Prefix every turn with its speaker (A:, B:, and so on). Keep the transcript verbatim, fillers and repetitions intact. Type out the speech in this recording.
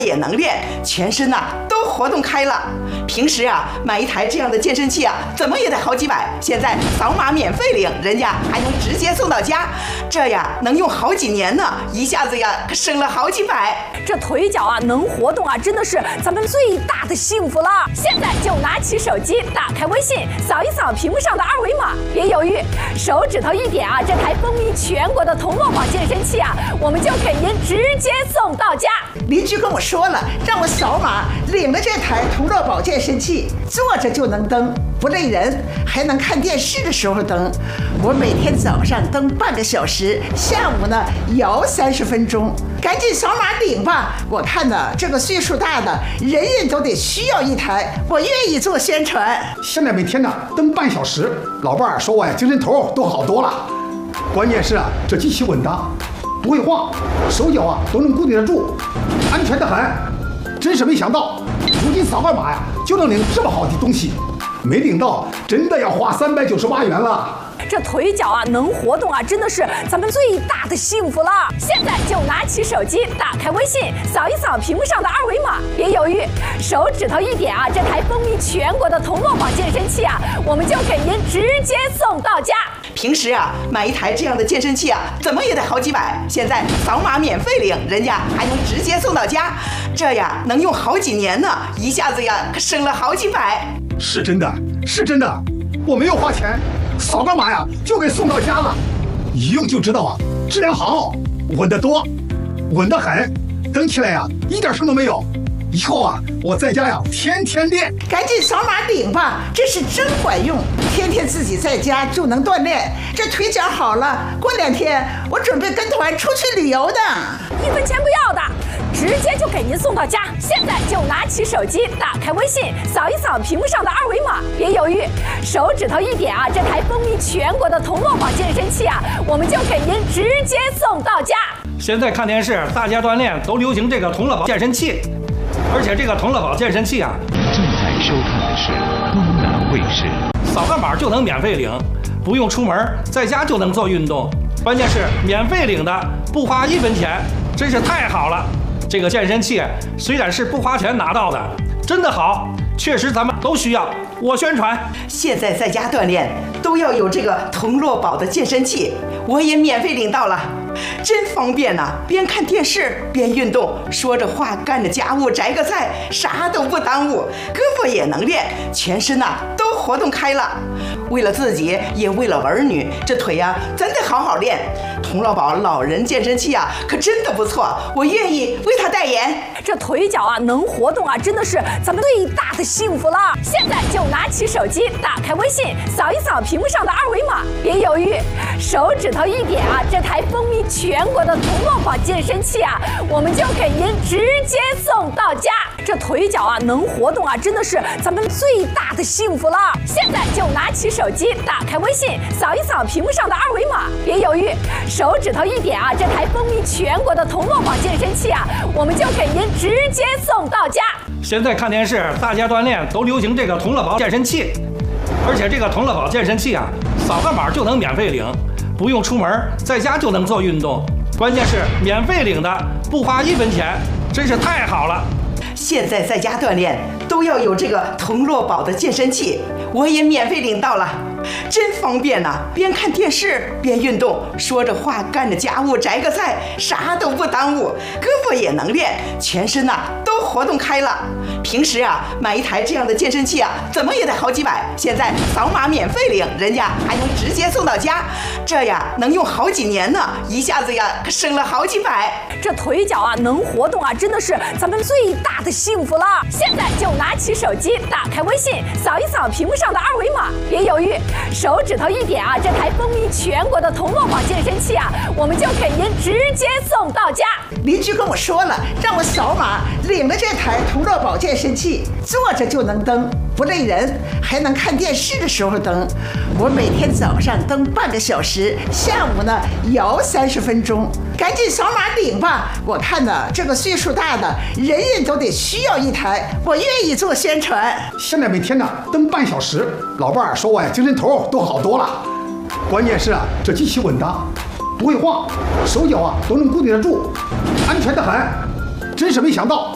A: 也能练，全身呐、啊、都活动开了。平时啊买一台这样的健身器啊，怎么也得好几百，现在扫码免费领，人家还能直接送到家，这呀能用好几年呢，一下子呀可省了好几百。
B: 这腿脚啊能活动啊，真的是咱们最大的幸福了。现在就拿起手机，打开微信，扫一扫屏幕上的二维码，别犹豫，手指头一点啊，这台风靡全国的同乐宝健身器啊，我们就给您直接送到家。
C: 邻居跟我说了，让我扫码领了这台同乐宝健身器，坐着就能蹬，不累人，还能看电视的时候蹬。我每天早上蹬半个小时，下午呢摇三十分钟。赶紧扫码领吧！我看呢，这个岁数大的人人都得需要一台，我愿意做宣传。
D: 现在每天呢蹬半小时，老伴儿说我呀精神头都好多了。关键是啊，这机器稳当，不会晃，手脚啊都能固定得住，安全得很。真是没想到，如今扫个码呀就能领这么好的东西，没领到真的要花三百九十八元了。
B: 这腿脚啊能活动啊，真的是咱们最大的幸福了。现在就拿起手机，打开微信，扫一扫屏幕上的二维码，别犹豫，手指头一点啊，这台风靡全国的同乐宝健身器啊，我们就给您直接送到家。
A: 平时啊买一台这样的健身器啊，怎么也得好几百，现在扫码免费领，人家还能直接送到家，这呀能用好几年呢，一下子呀可省了好几百。
D: 是真的，是真的，我没有花钱，扫个码呀就给送到家了，一用就知道啊，质量好，稳得多，稳得很，蹬起来呀一点声都没有。以后啊我在家呀天天练。
C: 赶紧扫码领吧，这是真管用，天天自己在家就能锻炼，这腿脚好了，过两天我准备跟团出去旅游的。
B: 一分钱不要的，直接就给您送到家。现在就拿起手机，打开微信，扫一扫屏幕上的二维码，别犹豫，手指头一点啊，这台风靡全国的同乐宝健身器啊，我们就给您直接送到家。
E: 现在看电视，大家锻炼都流行这个同乐宝健身器，而且这个同乐宝健身器啊，
F: 正在收看的是东南卫视。
E: 扫个码就能免费领，不用出门，在家就能做运动，关键是免费领的，不花一分钱，真是太好了。这个健身器虽然是不花钱拿到的，真的好，确实咱们都需要。我宣传，
A: 现在在家锻炼都要有这个同乐宝的健身器，我也免费领到了，真方便呐、啊！边看电视边运动，说着话干着家务摘个菜，啥都不耽误，胳膊也能练，全身呐、啊、都活动开了。为了自己，也为了儿女，这腿呀、啊、真得好好练。同乐宝老人健身器啊，可真的不错，我愿意为他代言。
B: 这腿脚啊能活动啊，真的是咱们最大的幸福了。现在就拿起手机，打开微信，扫一扫屏幕上的二维码，别犹豫，手指头一点啊，这台风靡全国的同乐宝健身器啊，我们就给您直接送到家。这腿脚啊能活动啊，真的是咱们最大的幸福了。现在就拿起手机，打开微信，扫一扫屏幕上的二维码，别犹豫，手指头一点啊，这台风靡全国的同乐宝健身器啊，我们就给您直接送到家。
E: 现在看电视，大家锻炼都流行这个同乐宝健身器，而且这个同乐宝健身器啊，扫个码就能免费领，不用出门，在家就能做运动，关键是免费领的，不花一分钱，真是太好了。
A: 现在在家锻炼都要有这个同乐宝的健身器，我也免费领到了，真方便呐、啊！边看电视边运动，说着话干着家务摘个菜，啥都不耽误，胳膊也能练，全身呐、啊、都活动开了。平时啊买一台这样的健身器啊，怎么也得好几百，现在扫码免费领，人家还能直接送到家，这呀能用好几年呢，一下子呀可省了好几百。
B: 这腿脚啊能活动啊，真的是咱们最大的幸福了。现在就拿起手机，打开微信，扫一扫屏幕上的二维码，别犹豫，手指头一点啊，这台风靡全国的同乐宝健身器啊，我们就给您直接送到家。
C: 邻居跟我说了，让我扫码领了这台同乐宝健身器，坐着就能蹬，不累人，还能看电视的时候蹬。我每天早上蹬半个小时，下午呢摇三十分钟。赶紧扫码领吧！我看呢，这个岁数大的人人都得需要一台，我愿意做宣传。
D: 现在每天呢蹬半小时，老伴儿说我呀精神头都好多了。关键是啊，这机器稳当，不会晃，手脚啊都能固定得住，安全得很。真是没想到，